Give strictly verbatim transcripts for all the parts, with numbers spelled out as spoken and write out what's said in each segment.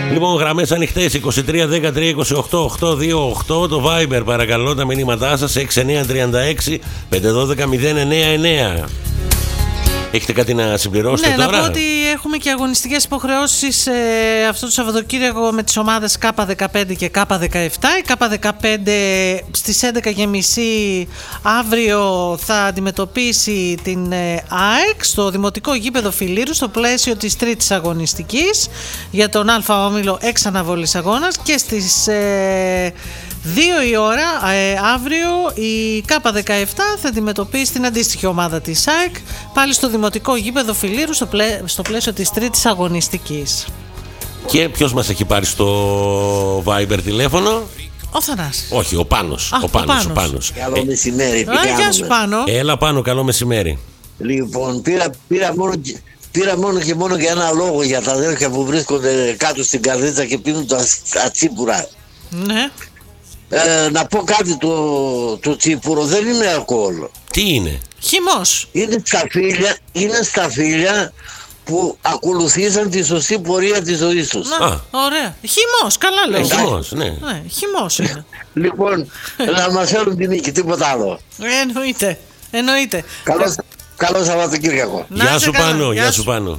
Λοιπόν, γραμμές ανοιχτές είκοσι τρία δεκατρία είκοσι οκτώ οκτακόσια είκοσι οκτώ. Το Viber, παρακαλώ, τα μηνύματά σας έξι εννιά τρία έξι πεντακόσια δώδεκα μηδέν εννιά εννιά. Έχετε κάτι να συμπληρώσετε ναι, τώρα? Να πω ότι έχουμε και αγωνιστικές υποχρεώσεις ε, αυτό το Σαββατοκύριακο με τις ομάδες Κ δεκαπέντε και Κ δεκαεπτά. Η Κ δεκαπέντε στις έντεκα και μισή αύριο θα αντιμετωπίσει την ε, ΑΕΚ στο Δημοτικό Γήπεδο Φιλήρου στο πλαίσιο της τρίτης αγωνιστικής για τον Α Όμιλο εξ αναβολής αγώνας, και στις ε, δύο η ώρα ε, αύριο η Κ δεκαεπτά θα αντιμετωπίσει την αντίστοιχη ομάδα της ΑΕΚ πάλι στο Δημοτικό Γήπεδο Φιλήρου στο, πλαί, στο πλαίσιο της τρίτης αγωνιστικής. Και ποιος μας έχει πάρει στο Viber τηλέφωνο? Ο Θανάσης. Όχι, ο Πάνος. Α, ο Πάνος, ο Πάνος. ο Πάνος. Καλό ε, μεσημέρι. Α, γεια σου Πάνο. Έλα Πάνο, καλό μεσημέρι. Λοιπόν, πήρα, πήρα, μόνο, πήρα μόνο και μόνο για ένα λόγο για τα αδέρφια που βρίσκονται κάτω στην καρδίτσα και πίνουν τα ατσίπουρα. Ναι. Ε, να πω κάτι, το, το τσίπουρο δεν είναι αλκοόλ. Τι είναι? Χυμός. Είναι σταφύλια, είναι σταφύλια που ακολουθήσαν τη σωστή πορεία της ζωής τους. Να, Α. ωραία. Χυμός, καλά λέω. Ε, χυμός, ναι. Ναι, χυμός είναι. Λοιπόν, να μας φέρουν την νίκη, τίποτα άλλο. Ε, εννοείται, εννοείται. Καλό, καλό Σαββατοκύριακο. Να Γεια είσαι σου καλά. Πάνο, Γεια γεια σου. σου Πάνο.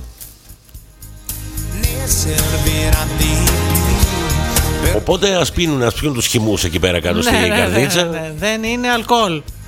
Οπότε ας πίνουν, ας πιούν τους χυμούς εκεί πέρα κάτω Ναι, στην ναι, καρδίτσα. ναι, ναι, δεν είναι αλκοόλ.